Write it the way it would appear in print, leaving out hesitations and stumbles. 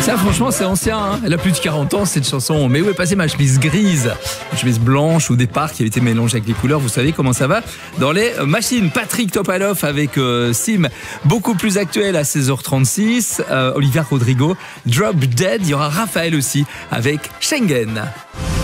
Ça, franchement, c'est ancien. Hein. Elle a plus de 40 ans, cette chanson. Mais où est passée ma chemise grise? Une chemise blanche au départ qui avait été mélangée avec les couleurs. Vous savez comment ça va dans les machines. Patrick Topalov avec Sim, beaucoup plus actuel à 16h36. Olivia Rodrigo, Drop Dead. Il y aura Raphaël aussi avec Schengen.